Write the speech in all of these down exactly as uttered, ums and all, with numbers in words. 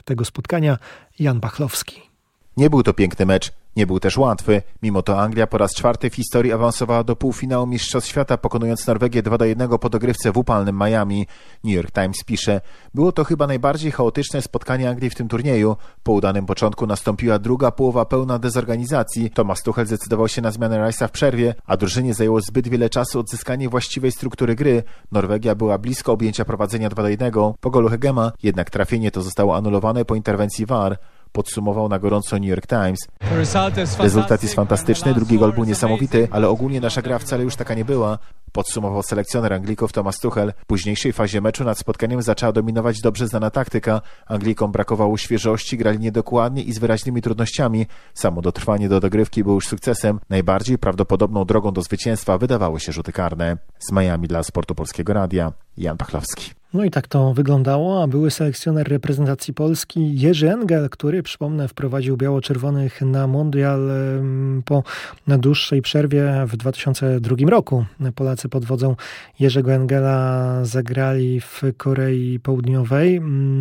tego spotkania Jan Pachlowski. Nie był to piękny mecz, nie był też łatwy. Mimo to Anglia po raz czwarty w historii awansowała do półfinału Mistrzostw Świata, pokonując Norwegię dwa do jednego po dogrywce w upalnym Miami. New York Times pisze: było to chyba najbardziej chaotyczne spotkanie Anglii w tym turnieju. Po udanym początku nastąpiła druga połowa pełna dezorganizacji. Thomas Tuchel zdecydował się na zmianę Rice'a w przerwie, a drużynie zajęło zbyt wiele czasu odzyskanie właściwej struktury gry. Norwegia była blisko objęcia prowadzenia dwa do jednego po golu Hegema, jednak trafienie to zostało anulowane po interwencji V A R. Podsumował na gorąco New York Times. Rezultat jest fantastyczny, drugi gol był niesamowity, ale ogólnie nasza gra wcale już taka nie była. Podsumował selekcjoner Anglików Thomas Tuchel. W późniejszej fazie meczu nad spotkaniem zaczęła dominować dobrze znana taktyka. Anglikom brakowało świeżości, grali niedokładnie i z wyraźnymi trudnościami. Samo dotrwanie do dogrywki było już sukcesem. Najbardziej prawdopodobną drogą do zwycięstwa wydawały się rzuty karne. Z Miami dla Sportu Polskiego Radia Jan Pachlowski. No i tak to wyglądało, a były selekcjoner reprezentacji Polski Jerzy Engel, który, przypomnę, wprowadził biało-czerwonych na mundial po dłuższej przerwie w dwa tysiące drugim roku. Polacy pod wodzą Jerzego Engela zagrali w Korei Południowej.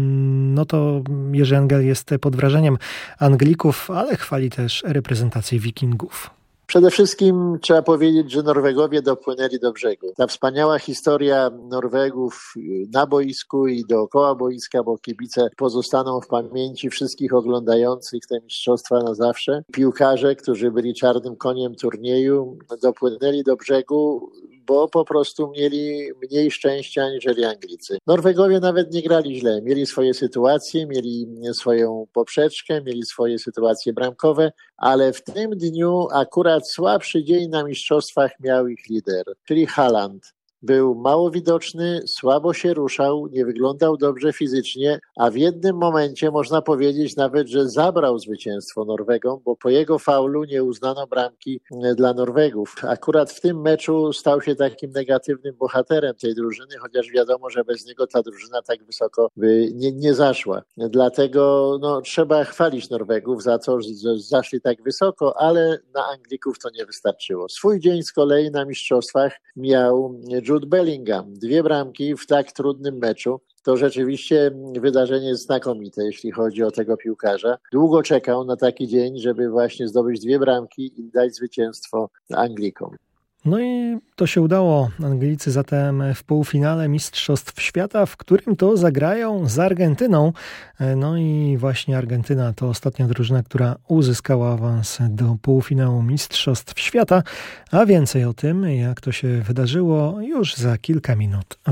No to Jerzy Engel jest pod wrażeniem Anglików, ale chwali też reprezentację Wikingów. Przede wszystkim trzeba powiedzieć, że Norwegowie dopłynęli do brzegu. Ta wspaniała historia Norwegów na boisku i dookoła boiska, bo kibice pozostaną w pamięci wszystkich oglądających te mistrzostwa na zawsze. Piłkarze, którzy byli czarnym koniem turnieju, dopłynęli do brzegu, bo po prostu mieli mniej szczęścia aniżeli Anglicy. Norwegowie nawet nie grali źle. Mieli swoje sytuacje, mieli swoją poprzeczkę, mieli swoje sytuacje bramkowe, ale w tym dniu akurat słabszy dzień na mistrzostwach miał ich lider, czyli Haaland. Był mało widoczny, słabo się ruszał, nie wyglądał dobrze fizycznie, a w jednym momencie można powiedzieć nawet, że zabrał zwycięstwo Norwegom, bo po jego faulu nie uznano bramki dla Norwegów. Akurat w tym meczu stał się takim negatywnym bohaterem tej drużyny, chociaż wiadomo, że bez niego ta drużyna tak wysoko by nie, nie zaszła. Dlatego no, trzeba chwalić Norwegów za to, że zaszli tak wysoko, ale na Anglików to nie wystarczyło. Swój dzień z kolei na mistrzostwach miał Jude Bellingham. Dwie bramki w tak trudnym meczu. To rzeczywiście wydarzenie znakomite, jeśli chodzi o tego piłkarza. Długo czekał na taki dzień, żeby właśnie zdobyć dwie bramki i dać zwycięstwo Anglikom. No i to się udało. Anglicy zatem w półfinale Mistrzostw Świata, w którym to zagrają z Argentyną. No i właśnie Argentyna to ostatnia drużyna, która uzyskała awans do półfinału Mistrzostw Świata. A więcej o tym, jak to się wydarzyło, już za kilka minut.